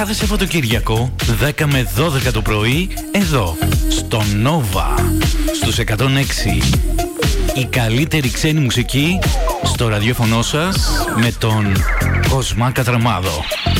Κάθε Σαββατοκύριακο 10 με 12 το πρωί εδώ στο Nova στους 106. Η καλύτερη ξένη μουσική στο ραδιόφωνο σας με τον Κοσμά Κατραμάδο.